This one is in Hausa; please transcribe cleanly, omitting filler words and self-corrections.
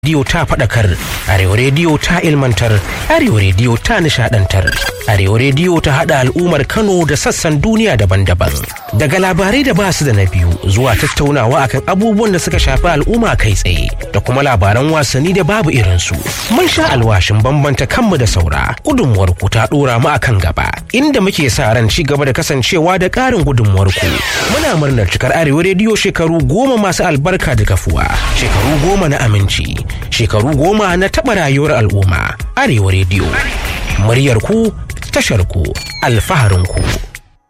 Rediyo ta faɗakar, Arewa Rediyo ta ilmantar, Arewa Rediyo ta nishaɗantar, Arewa Rediyo ta haɗa al'ummar Kano da sassan duniya daban-daban. Daga labarai da ba su da na biyu zuwa tattaunawa akan abubuwan da suka shafi al'umma kai tsaye da kuma labaran wasanni da babu irinsu. Mun sha alwashin bambanta kanmu da saura, gudunmuwar ku ta ɗora mu akan gaba, inda muke sa ran ci gaba da kasancewa da ƙarin gudunmuwar ku. Muna murnar cikar Arewa Rediyo shekaru 10 masu albarka da kafuwa, shekaru 10 na aminci. Shekaru 10 na taɓa rayuwar al'umma. Arewa Rediyo, muryar ku, tashar ku, alfaharin ku.